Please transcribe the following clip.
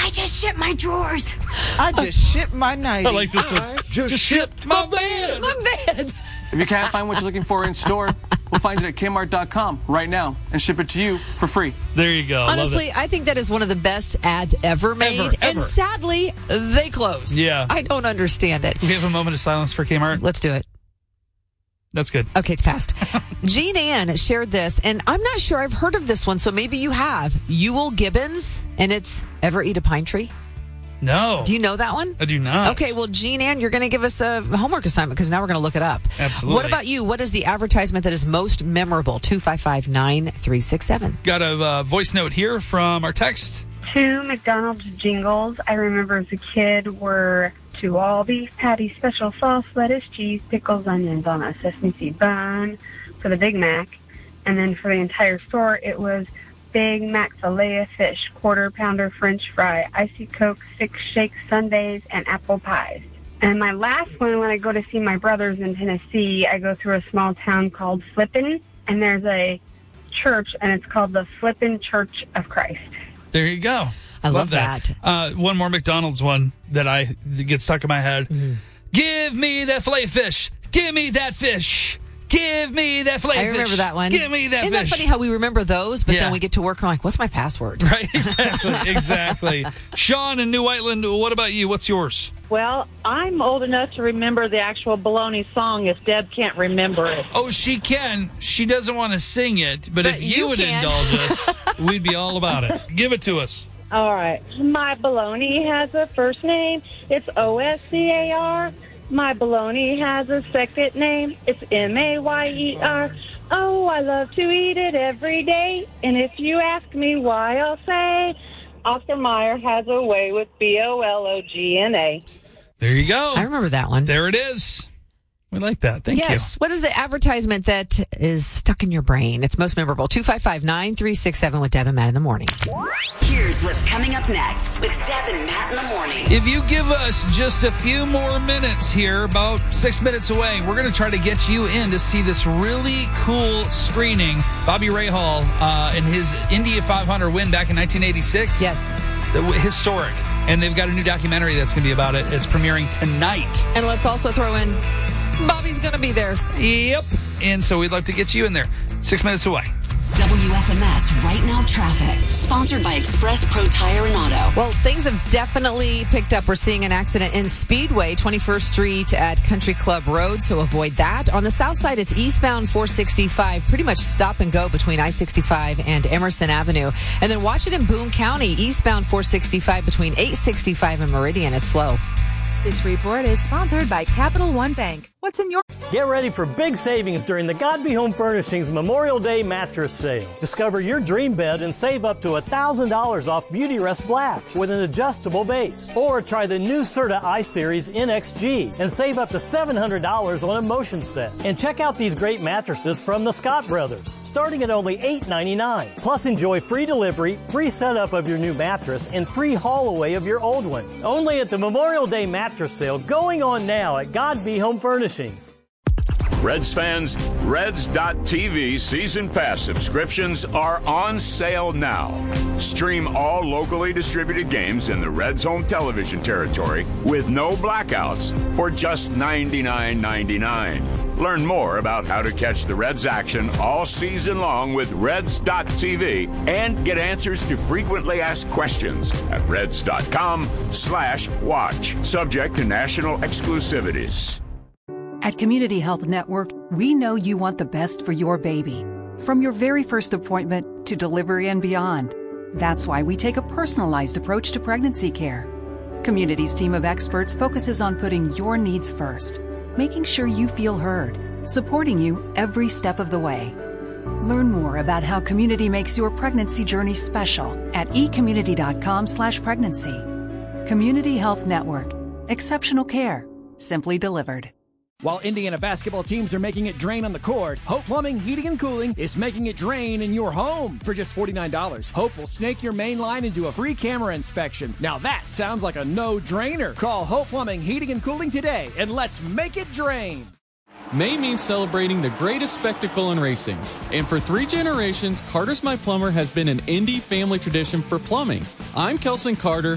I just shipped my drawers. I just shipped my nightie. I like this one. Just shipped my van. If you can't find what you're looking for in store, we'll find it at Kmart.com right now and ship it to you for free. There you go. Honestly, I think that is one of the best ads ever made. Ever. And sadly, they closed. Yeah. I don't understand it. We have a moment of silence for Kmart. Let's do it. That's good. Okay, it's passed. Jean Ann shared this, and I'm not sure I've heard of this one, so maybe you have. Ewell Gibbons, and it's Ever Eat a Pine Tree? No. Do you know that one? I do not. Okay, well, Jean Ann, you're going to give us a homework assignment because now we're going to look it up. Absolutely. What about you? What is the advertisement that is most memorable? 255-9367. Got a voice note here from our text. 2 McDonald's jingles I remember as a kid were to all beef patties, special sauce, lettuce, cheese, pickles, onions on a sesame seed bun for the Big Mac. And then for the entire store, it was Big Mac filet of fish, quarter pounder French fry, icy Coke, 6 shake sundaes, and apple pies. And my last one, when I go to see my brothers in Tennessee, I go through a small town called Flippin, and there's a church, and it's called the Flippin Church of Christ. There you go. I love that. One more McDonald's one that gets stuck in my head. Mm-hmm. Give me that filet fish. Give me that fish. Give me that filet fish. I remember that one. Give me that Isn't fish. Isn't that funny how we remember those, but then we get to work and we're like, what's my password? Right, exactly. Sean in New Whiteland, what about you? What's yours? Well, I'm old enough to remember the actual Baloney song if Deb can't remember it. Oh, she can. She doesn't want to sing it, but if you would indulge us, we'd be all about it. Give it to us. All right. My baloney has a first name. It's O-S-C-A-R. My baloney has a second name. It's M-A-Y-E-R. Oh, I love to eat it every day. And if you ask me why, I'll say Oscar Mayer has a way with B-O-L-O-G-N-A. There you go. I remember that one. There it is. We like that. Thank you. Yes. What is the advertisement that is stuck in your brain? It's most memorable. 255-9367 with Deb and Matt in the morning. Here's what's coming up next with Deb and Matt in the morning. If you give us just a few more minutes here, about 6 minutes away, we're going to try to get you in to see this really cool screening. Bobby Rahal and his India 500 win back in 1986. Yes. Historic. And they've got a new documentary that's going to be about it. It's premiering tonight. And let's also throw in Bobby's going to be there. Yep. And so we'd like to get you in there. 6 minutes away. WFMS Right Now Traffic, sponsored by Express Pro Tire and Auto. Well, things have definitely picked up. We're seeing an accident in Speedway, 21st Street at Country Club Road, so avoid that. On the south side, it's eastbound 465, pretty much stop and go between I-65 and Emerson Avenue. And then watch it in Boone County, eastbound 465 between 865 and Meridian. It's slow. This report is sponsored by Capital One Bank. What's in your... Get ready for big savings during the God Be Home Furnishings Memorial Day mattress sale. Discover your dream bed and save up to $1,000 off Beautyrest Black with an adjustable base. Or try the new Serta I-Series NXG and save up to $700 on a motion set. And check out these great mattresses from the Scott Brothers, starting at only $8.99. Plus enjoy free delivery, free setup of your new mattress, and free haul away of your old one. Only at the Memorial Day mattress sale going on now at God Be Home Furnishings. Reds fans, Reds.TV Season Pass subscriptions are on sale now. Stream all locally distributed games in the Reds home television territory with no blackouts for just $99.99. Learn more about how to catch the Reds action all season long with Reds.TV and get answers to frequently asked questions at Reds.com/watch. Subject to national exclusivities. At Community Health Network, we know you want the best for your baby. From your very first appointment to delivery and beyond. That's why we take a personalized approach to pregnancy care. Community's team of experts focuses on putting your needs first, making sure you feel heard, supporting you every step of the way. Learn more about how Community makes your pregnancy journey special at ecommunity.com/pregnancy. Community Health Network. Exceptional care. Simply delivered. While Indiana basketball teams are making it drain on the court, Hope Plumbing, Heating, and Cooling is making it drain in your home. For just $49, Hope will snake your main line and do a free camera inspection. Now that sounds like a no-drainer. Call Hope Plumbing, Heating, and Cooling today, and let's make it drain. May means celebrating the greatest spectacle in racing. And for 3 generations, Carter's My Plumber has been an Indy family tradition for plumbing. I'm Kelson Carter,